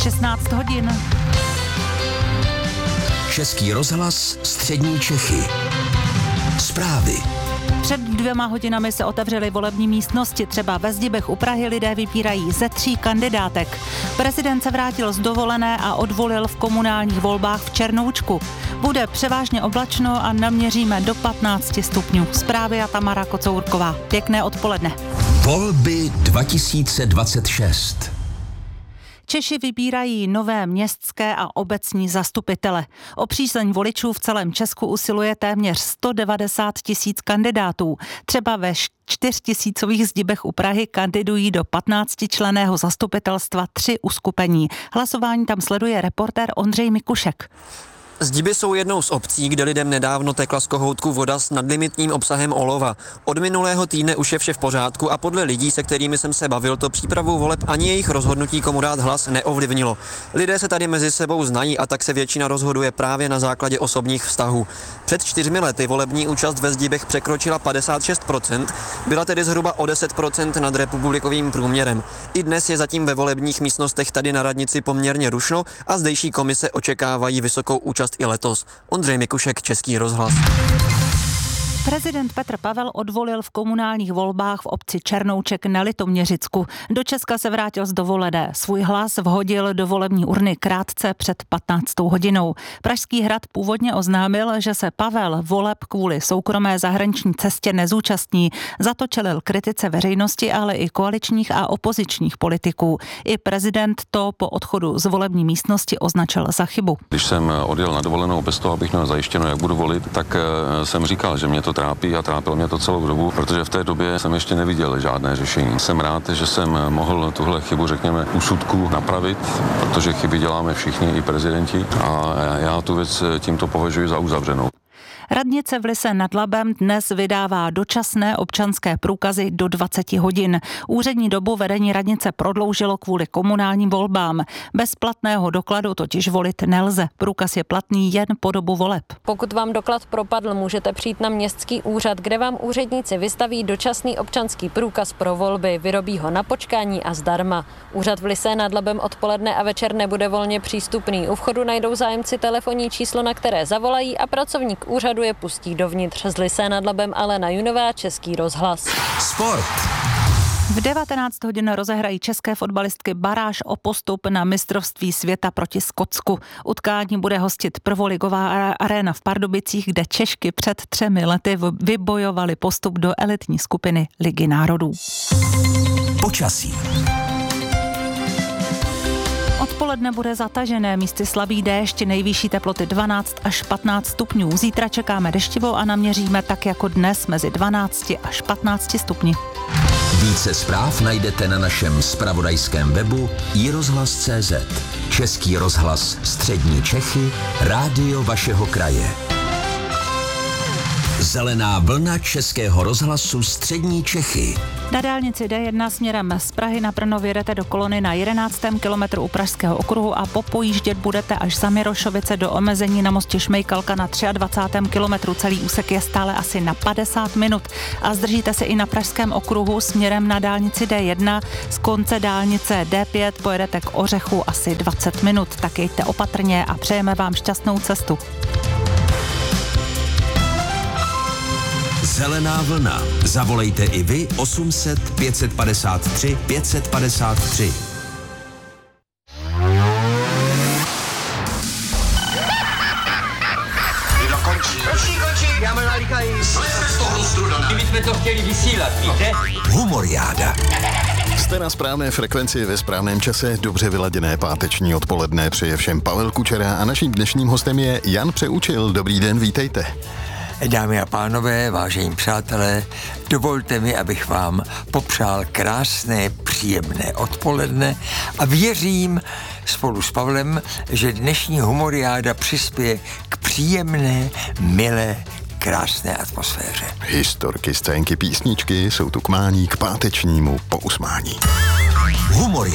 16 hodin. Český rozhlas Střední Čechy. Zprávy. Před 2 hodinami se otevřely volební místnosti. Třeba ve Zdibech u Prahy lidé vybírají ze 3 kandidátek. Prezident se vrátil z dovolené a odvolil v komunálních volbách v Černoučku. Bude převážně oblačno a naměříme do 15 stupňů. Zprávy a Tamara Kocourková. Pěkné odpoledne. Volby 2026. Češi vybírají nové městské a obecní zastupitele. O přízeň voličů v celém Česku usiluje téměř 190 000 kandidátů. Třeba ve 4 000 Zdibech u Prahy kandidují do 15členného zastupitelstva 3 uskupení. Hlasování tam sleduje reportér Ondřej Mikušek. Zdiby jsou jednou z obcí, kde lidem nedávno tekla z kohoutku voda s nadlimitním obsahem olova. Od minulého týdne už je vše v pořádku a podle lidí, se kterými jsem se bavil, to přípravu voleb ani jejich rozhodnutí, komu dát hlas, neovlivnilo. Lidé se tady mezi sebou znají a tak se většina rozhoduje právě na základě osobních vztahů. Před 4 lety volební účast ve Zdibech překročila 56%, byla tedy zhruba o 10% nad republikovým průměrem. I dnes je zatím ve volebních místnostech tady na radnici poměrně rušno a zdejší komise očekávají vysokou účast i letos. Ondřej Mikušek, Český rozhlas. Prezident Petr Pavel odvolil v komunálních volbách v obci Černouček na Litoměřicku. Do Česka se vrátil z dovolené. Svůj hlas vhodil do volební urny krátce před 15 hodinou. Pražský hrad původně oznámil, že se Pavel voleb kvůli soukromé zahraniční cestě nezúčastní. Za to čelil kritice veřejnosti, ale i koaličních a opozičních politiků. I prezident to po odchodu z volební místnosti označil za chybu. Když jsem odjel na dovolenou bez toho, abych měl zajištěno, jak budu volit, tak jsem říkal, že mě to trápí a trápilo mě to celou dobu, protože v té době jsem ještě neviděl žádné řešení. Jsem rád, že jsem mohl tuhle chybu, řekněme, úsudku napravit, protože chyby děláme všichni, i prezidenti, a já tu věc tímto považuji za uzavřenou. Radnice v Lysé nad Labem dnes vydává dočasné občanské průkazy do 20 hodin. Úřední dobu vedení radnice prodloužilo kvůli komunálním volbám. Bez platného dokladu totiž volit nelze. Průkaz je platný jen po dobu voleb. Pokud vám doklad propadl, můžete přijít na městský úřad, kde vám úředníci vystaví dočasný občanský průkaz pro volby. Vyrobí ho na počkání a zdarma. Úřad v Lysé nad Labem odpoledne a večer nebude volně přístupný. U vchodu najdou zájemci telefonní číslo, na které zavolají, a pracovník úřadu je pustí dovnitř. Z Lysé nad Labem Alena Junová, Český rozhlas. Sport. V 19 hodin rozehrají české fotbalistky baráž o postup na mistrovství světa proti Skotsku. Utkání bude hostit prvoligová aréna v Pardubicích, kde Češky před 3 lety vybojovali postup do elitní skupiny Ligy národů. Počasí. Odpoledne bude zatažené, místy slabý déšť, nejvyšší teploty 12 až 15 stupňů. Zítra čekáme deštivou a naměříme tak jako dnes mezi 12 až 15 stupni. Více zpráv najdete na našem zpravodajském webu iRozhlas.cz. Český rozhlas Střední Čechy, rádio vašeho kraje. Zelená vlna Českého rozhlasu Střední Čechy. Na dálnici D1 směrem z Prahy na Brno vyjedete do kolony na 11. kilometru u Pražského okruhu a popojíždět budete až za Mirošovice do omezení na mostě Šmejkalka na 23. kilometru. Celý úsek je stále asi na 50 minut a zdržíte se i na Pražském okruhu směrem na dálnici D1. Z konce dálnice D5 pojedete k Ořechu asi 20 minut. Tak jeďte opatrně a přejeme vám šťastnou cestu. Zelená vlna. Zavolejte i vy 800 553 553. Končí, já mám nalíkají. Slezte z toho strudana. My jsme to chtěli vysílat, víte? Humoriáda. Jste na správné frekvenci ve správném čase, dobře vyladěné páteční odpoledne přeje všem Pavel Kučera a naším dnešním hostem je Jan Přeučil. Dobrý den, vítejte. Dámy a pánové, vážení přátelé, dovolte mi, abych vám popřál krásné, příjemné odpoledne a věřím spolu s Pavlem, že dnešní humoriáda přispěje k příjemné, milé, krásné atmosféře. Historky, scénky, písničky jsou tu k mání, k pátečnímu pousmání. Humoriáda.